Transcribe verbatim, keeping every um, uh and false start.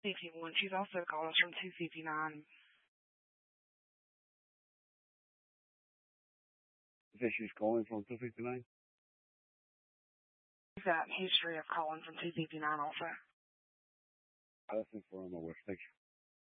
fifty-one. She's also calling us from two fifty-nine. You say she's calling from two fifty-nine? She's got history of calling from two fifty-nine also. That's it for my work. Thank you.